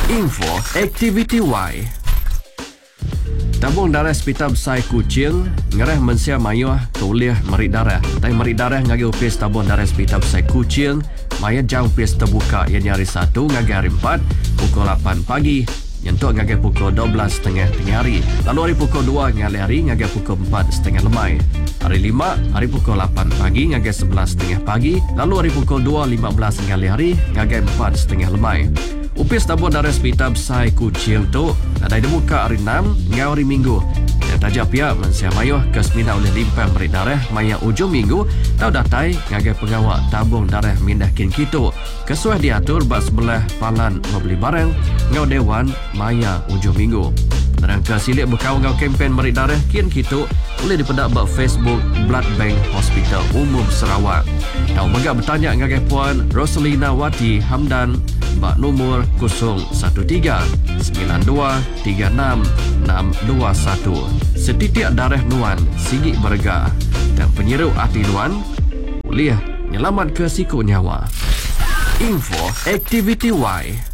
Info Aktiviti Y. Tabung darah Hospital Besar Kuching ngereh mensia mayuh tuliah merik darah. Tai merik darah ngagi upis tabung darah Hospital Besar Kuching maya jang upis terbuka yang hari 1 ngagi hari 4 pukul 8 pagi. Yentuk ngagi pukul 12.30 tengah hari. Lalu hari pukul 2 ngali hari ngagi pukul 4.30 lemai. Hari 5 hari pukul 8 pagi ngagi 11.30 pagi. Lalu hari pukul 2.15 ngali hari ngagi 4.30 lemai. Upis tabung darah Hospital Besar Kuching tu ada dibuka hari 6 hingga hari Minggu. Dan tajak pihak mensia mayuh ke semina oleh limpah merik darah maya ujung minggu tau datai ngagai pengawal tabung darah mindah kin kitu. Kesuai diatur bak sebelah palan membeli barang ngau dewan maya ujung minggu. Rangka silik berkawal-kawal kempen merik darah kin kitu boleh dipedak bak Facebook Blood Bank Hospital Umum Sarawak. Tau megak bertanya ngagai Puan Rosalina Wati Hamdan bak nombor 013-9236-621. Setitik darah nuan sigi berga dan penyeru hati nuan boleh nyelamat ke siku nyawa. Info Aktiviti Y.